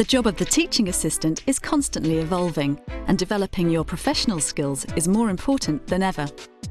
The job of the teaching assistant is constantly evolving, and developing your professional skills is more important than ever.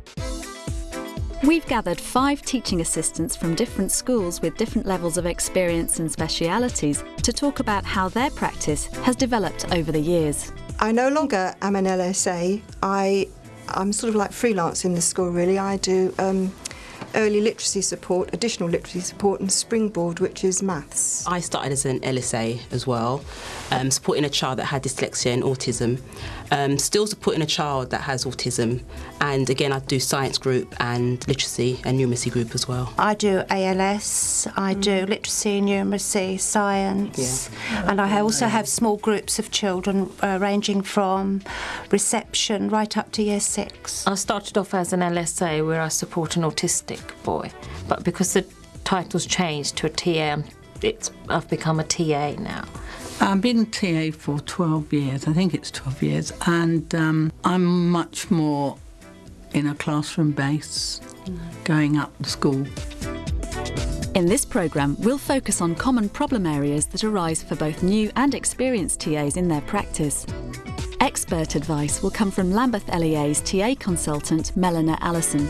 We've gathered 5 teaching assistants from different schools with different levels of experience and specialities to talk about how their practice has developed over the years. I no longer am an LSA. I'm sort of like freelance in the school, really. I do early literacy support, additional literacy support, and Springboard, which is maths. I started as an LSA as well, supporting a child that had dyslexia and autism. Still supporting a child that has autism, and again I do science group and literacy and numeracy group as well. I do ALS, I do literacy, numeracy, science, and I also have small groups of children ranging from reception right up to year 6. I started off as an LSA where I support an autistic boy, but because the title's changed to a TA, I've become a TA now. I've been TA for 12 years, I think it's 12 years, and I'm much more in a classroom base, going up the school. In this programme, we'll focus on common problem areas that arise for both new and experienced TAs in their practice. Expert advice will come from Lambeth LEA's TA consultant, Melina Allison.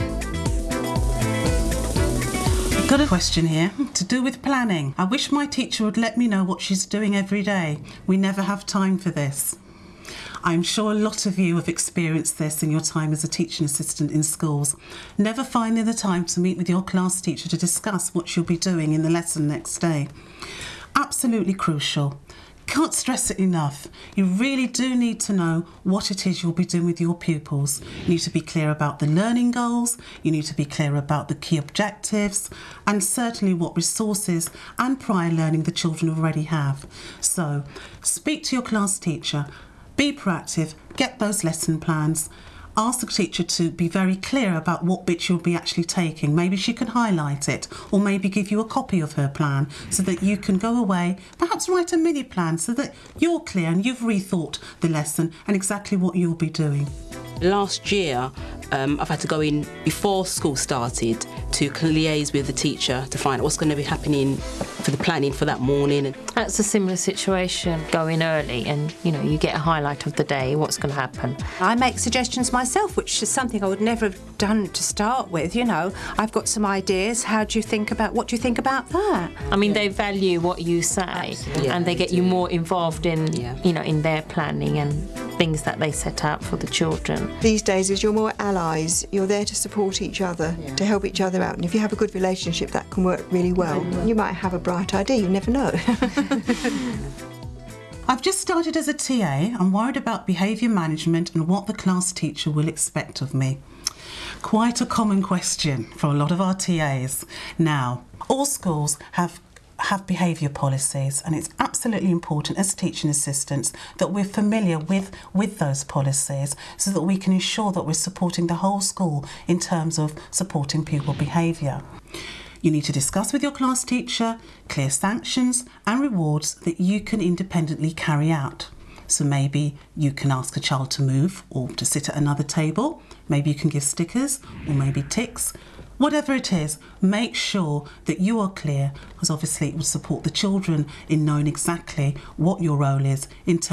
Got a question here to do with planning. I wish my teacher would let me know what she's doing every day. We never have time for this. I'm sure a lot of you have experienced this in your time as a teaching assistant in schools. Never finding the time to meet with your class teacher to discuss what you'll be doing in the lesson next day. Absolutely crucial. Can't stress it enough. You really do need to know what it is you'll be doing with your pupils. You need to be clear about the learning goals, you need to be clear about the key objectives, and certainly what resources and prior learning the children already have. So, speak to your class teacher, be proactive, get those lesson plans. Ask the teacher to be very clear about what bits you'll be actually taking. Maybe she can highlight it, or maybe give you a copy of her plan so that you can go away, perhaps write a mini plan so that you're clear and you've rethought the lesson and exactly what you'll be doing. Last year, I've had to go in before school started to liaise with the teacher to find out what's going to be happening for the planning for that morning. That's a similar situation, going early and, you get a highlight of the day, what's going to happen. I make suggestions myself, which is something I would never have done to start with, I've got some ideas, what do you think about that? I mean, they value what you say, and they get you more involved in, in their planning and things that they set out for the children. These days, as you're more allies, you're there to support each other, to help each other out, and if you have a good relationship, that can work really well. You might have a bright idea, you never know. I've just started as a TA. I'm worried about behaviour management and what the class teacher will expect of me. Quite a common question for a lot of our TAs. Now, all schools have behaviour policies, and it's absolutely important as teaching assistants that we're familiar with those policies so that we can ensure that we're supporting the whole school in terms of supporting pupil behaviour. You need to discuss with your class teacher clear sanctions and rewards that you can independently carry out. So maybe you can ask a child to move or to sit at another table, maybe you can give stickers or maybe ticks. Whatever it is, make sure that you are clear, because obviously it will support the children in knowing exactly what your role is in terms